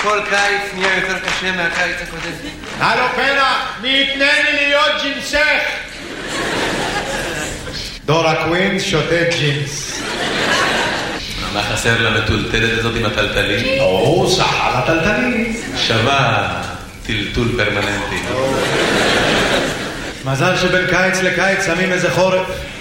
כל קיץ נהיה יותר קשה מהקיץ הקודם. הלו פרח, מי יתנה לי להיות ג'ינסך? דורה קווין שותה ג'ינס. מה חסר למטולטלת הזאת עם הטלטלים? או, סחר הטלטלים. שווה טלטול פרמננטי. מזל שבין קיץ לקיץ שמים איזה חורף.